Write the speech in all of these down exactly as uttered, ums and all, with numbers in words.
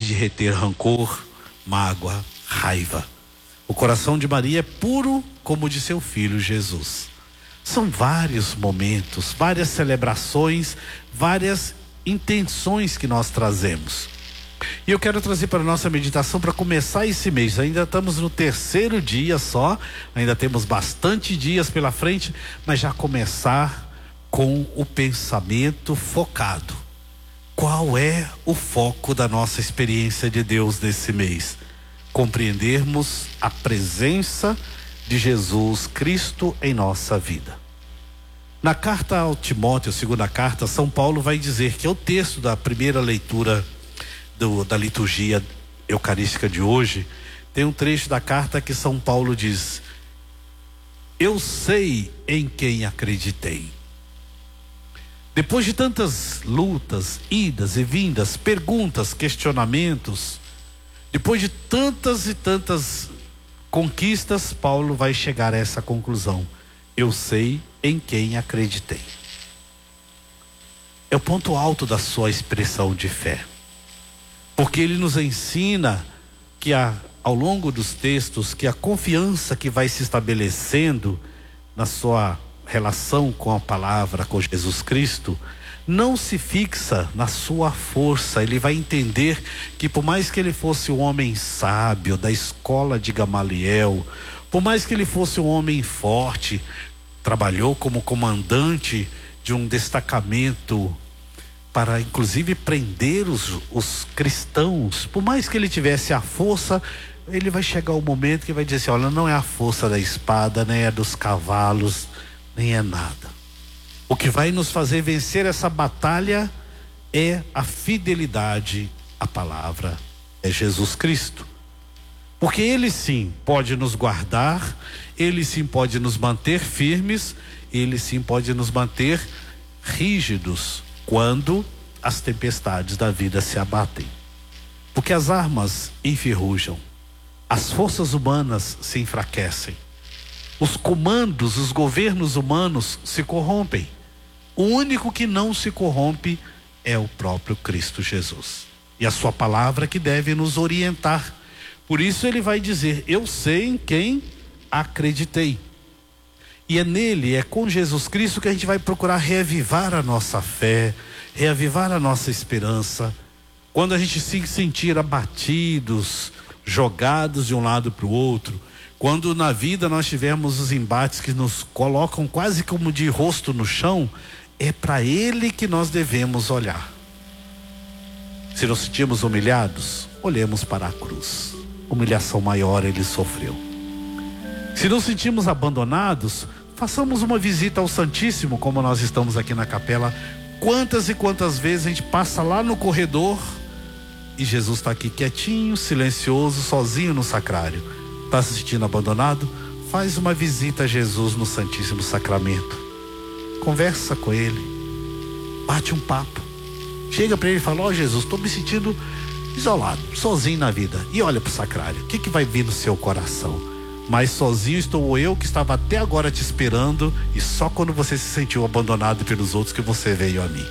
de reter rancor, mágoa, raiva. O coração de Maria é puro como o de seu filho Jesus. São vários momentos, várias celebrações, várias intenções que nós trazemos. E eu quero trazer para a nossa meditação para começar esse mês. Ainda estamos no terceiro dia só, ainda temos bastante dias pela frente, mas já começar com o pensamento focado. Qual é o foco da nossa experiência de Deus nesse mês? Compreendermos a presença de Jesus Cristo em nossa vida. Na carta ao Timóteo, segunda carta, São Paulo vai dizer que é o texto da primeira leitura do, da liturgia eucarística de hoje. Tem um trecho da carta que São Paulo diz: eu sei em quem acreditei. Depois de tantas lutas, idas e vindas, perguntas, questionamentos, depois de tantas e tantas conquistas, Paulo vai chegar a essa conclusão: eu sei em quem acreditei. É o ponto alto da sua expressão de fé, porque ele nos ensina que a, ao longo dos textos, que a confiança que vai se estabelecendo na sua relação com a palavra, com Jesus Cristo, não se fixa na sua força. Ele vai entender que por mais que ele fosse um homem sábio da escola de Gamaliel, por mais que ele fosse um homem forte, trabalhou como comandante de um destacamento para inclusive prender os, os cristãos, por mais que ele tivesse a força, ele vai chegar o momento que vai dizer assim: olha, não é a força da espada, nem é dos cavalos, nem é nada. O que vai nos fazer vencer essa batalha é a fidelidade à palavra, é Jesus Cristo. Porque ele sim pode nos guardar, ele sim pode nos manter firmes, ele sim pode nos manter rígidos quando as tempestades da vida se abatem. Porque as armas enferrujam, as forças humanas se enfraquecem, os comandos, os governos humanos se corrompem. O único que não se corrompe é o próprio Cristo Jesus. E a sua palavra que deve nos orientar. Por isso ele vai dizer: eu sei em quem acreditei. E é nele, é com Jesus Cristo que a gente vai procurar reavivar a nossa fé, reavivar a nossa esperança. Quando a gente se sentir abatidos, jogados de um lado para o outro, quando na vida nós tivermos os embates que nos colocam quase como de rosto no chão, é para ele que nós devemos olhar. Se nos sentimos humilhados, olhemos para a cruz. Humilhação maior ele sofreu. Se nos sentimos abandonados, façamos uma visita ao Santíssimo, como nós estamos aqui na capela. Quantas e quantas vezes a gente passa lá no corredor e Jesus está aqui quietinho, silencioso, sozinho no sacrário. Está se sentindo abandonado? Faz uma visita a Jesus no Santíssimo Sacramento. Conversa com ele, bate um papo, chega para ele e fala: ó, Jesus, estou me sentindo isolado, sozinho na vida. E olha para o sacrário, o que, que vai vir no seu coração? Mas sozinho estou eu, que estava até agora te esperando, e só quando você se sentiu abandonado pelos outros que você veio a mim.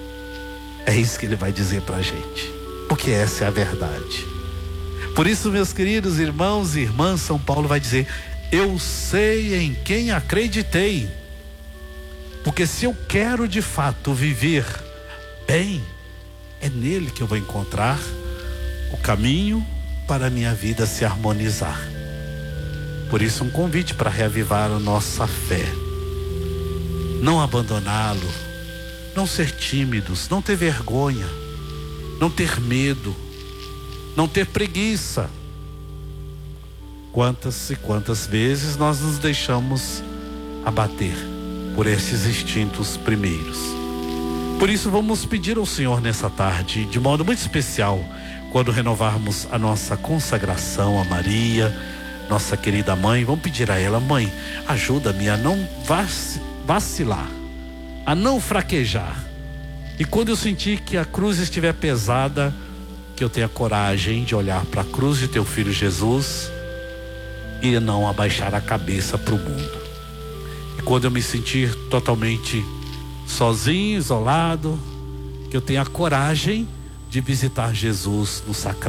É isso que ele vai dizer para a gente, porque essa é a verdade. Por isso, meus queridos irmãos e irmãs, São Paulo vai dizer: eu sei em quem acreditei. Porque se eu quero de fato viver bem, é nele que eu vou encontrar o caminho para a minha vida se harmonizar. Por isso, um convite para reavivar a nossa fé. Não abandoná-lo, não ser tímidos, não ter vergonha, não ter medo, não ter preguiça. Quantas e quantas vezes nós nos deixamos abater por esses instintos primeiros. Por isso vamos pedir ao Senhor nessa tarde, de modo muito especial, quando renovarmos a nossa consagração a Maria, nossa querida mãe, vamos pedir a ela: mãe, ajuda-me a não vacilar, a não fraquejar. E quando eu sentir que a cruz estiver pesada, que eu tenha coragem de olhar para a cruz de teu filho Jesus e não abaixar a cabeça para o mundo. E quando eu me sentir totalmente sozinho, isolado, que eu tenha coragem de visitar Jesus no sacrário.